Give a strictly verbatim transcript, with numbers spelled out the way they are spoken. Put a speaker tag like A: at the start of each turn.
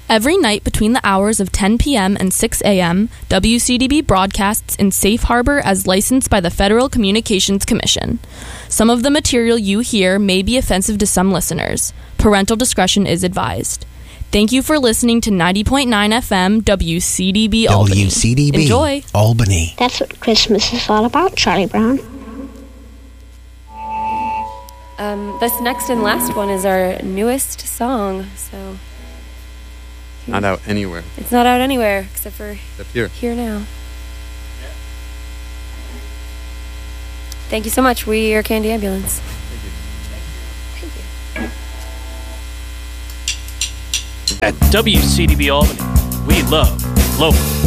A: Every night between the hours of ten p.m. and six a.m., W C D B broadcasts in safe harbor as licensed by the Federal Communications Commission. Some of the material you hear may be offensive to some listeners. Parental discretion is advised. Thank you for listening to ninety point nine F M W C D B Albany.
B: W C D B
A: Enjoy.
B: Albany.
C: That's what Christmas is all about, Charlie Brown.
D: Um, this next and last one is our newest song, so...
E: Not out anywhere.
D: It's not out anywhere, except for
E: Except here.
D: here now. Thank you so much. We are Candy Ambulance.
F: At W C D B Albany, we love local.